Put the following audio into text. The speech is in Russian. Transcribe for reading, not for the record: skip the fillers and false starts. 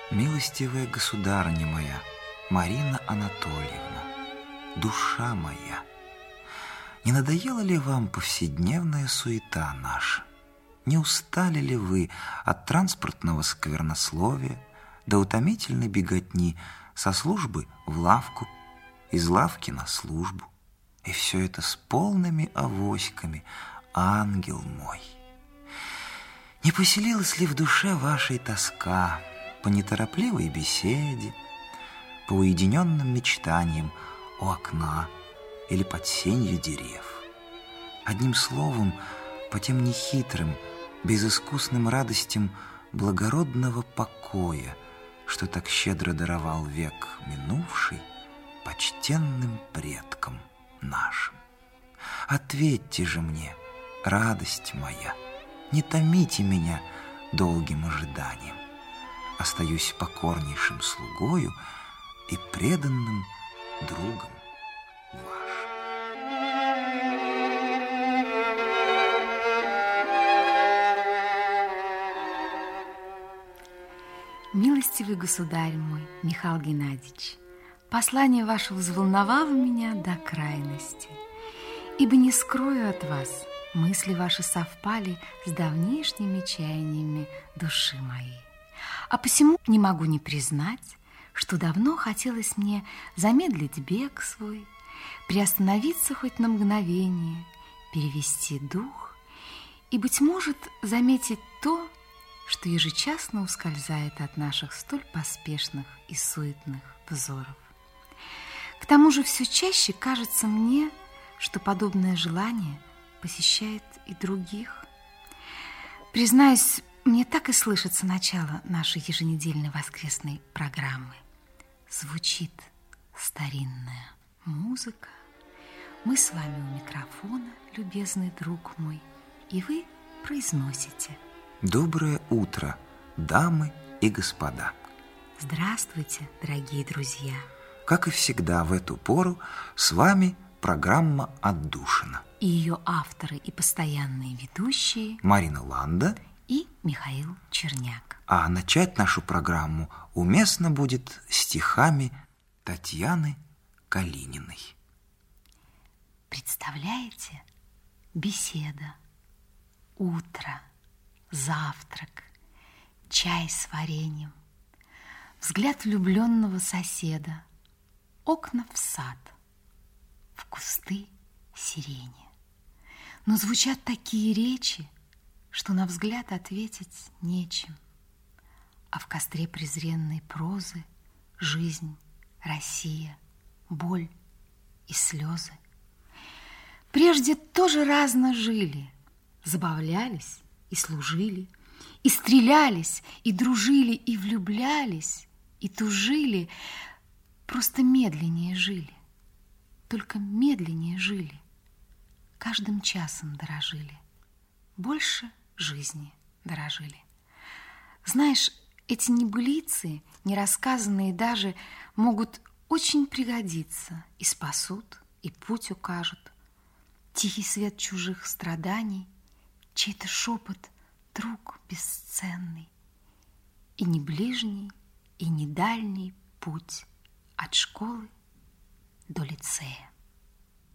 Милостивая государыня моя, Марина Анатольевна, душа моя, не надоела ли вам повседневная суета наша? Не устали ли вы от транспортного сквернословия до утомительной беготни со службы в лавку, из лавки на службу? И все это с полными авоськами, ангел мой. Не поселилась ли в душе вашей тоска по неторопливой беседе, по уединенным мечтаниям у окна или под сенью дерев? Одним словом, по тем нехитрым, безыскусным радостям благородного покоя, что так щедро даровал век минувший почтенным предкам нашим. Ответьте же мне, радость моя, не томите меня долгим ожиданием. Остаюсь покорнейшим слугою и преданным другом вашим. Милостивый государь мой, Михаил Геннадьевич, послание ваше взволновало меня до крайности, ибо не скрою от вас, мысли ваши совпали с давнишними чаяниями души моей. А посему не могу не признать, что давно хотелось мне замедлить бег свой, приостановиться хоть на мгновение, перевести дух и, быть может, заметить то, что ежечасно ускользает от наших столь поспешных и суетных взоров. К тому же все чаще кажется мне, что подобное желание посещает и других. Признаюсь, мне так и слышится начало нашей еженедельной воскресной программы. Звучит старинная музыка. Мы с вами у микрофона, любезный друг мой, и вы произносите: доброе утро, дамы и господа. Здравствуйте, дорогие друзья. Как и всегда в эту пору с вами программа «Отдушина». И ее авторы и постоянные ведущие Марина Ланда и Михаил Черняк. А начать нашу программу уместно будет стихами Татьяны Калининой. Представляете? Беседа, утро, завтрак, чай с вареньем, взгляд влюбленного соседа, окна в сад, в кусты сирени. Но звучат такие речи, что на взгляд ответить нечем. А в костре презренной прозы жизнь, Россия, боль и слезы. Прежде тоже разно жили, забавлялись и служили, и стрелялись, и дружили, и влюблялись, и тужили, просто медленнее жили, только медленнее жили, каждым часом дорожили, больше жизни дорожили. Знаешь, эти небылицы, нерассказанные даже, могут очень пригодиться, и спасут, и путь укажут. Тихий свет чужих страданий, чей-то шепот, друг бесценный, и не ближний, и не дальний путь от школы до лицея.